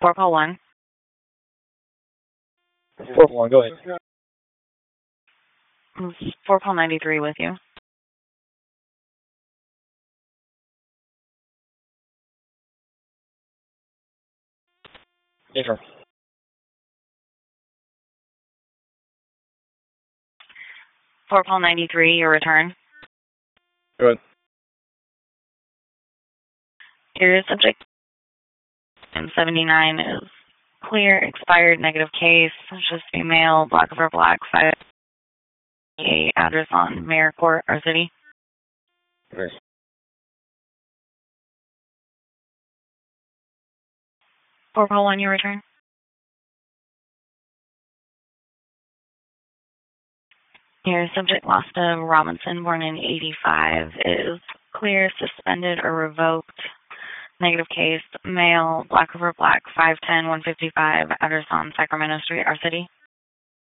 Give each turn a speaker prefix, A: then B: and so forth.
A: 4 call 1.
B: 4-1, go ahead.
A: 4 call 93 with you.
B: Yes, sir.
A: 4 call 93, your return.
B: Go ahead.
A: Your subject in 79 is clear, expired, negative case, just female, black over black, 588, address on Mayor Court, our city.
B: Okay.
A: 4 call 1, your return. Your subject, Lasta Robinson, born in 85, is clear, suspended, or revoked. Negative case, male, black over black, 5'10", 155, address on Sacramento Street, our city.